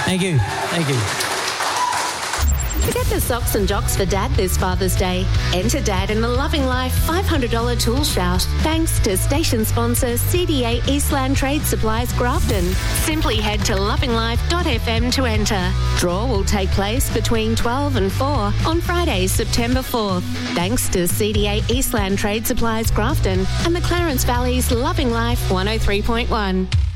Thank you. Get the socks and jocks for Dad this Father's Day. Enter Dad in the Loving Life $500 tool shout, thanks to station sponsor CDA Eastland Trade Supplies Grafton. Simply head to lovinglife.fm to enter. Draw will take place between 12 and 4 on Friday, September 4th. Thanks to CDA Eastland Trade Supplies Grafton and the Clarence Valley's Loving Life 103.1.